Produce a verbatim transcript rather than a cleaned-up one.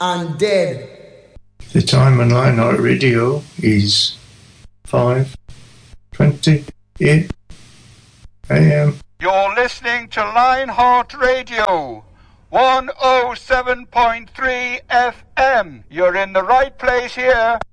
and dead. The time on Lionheart Radio is five twenty-eight a m. You're listening to Lionheart Radio, one oh seven point three F M. You're in the right place here.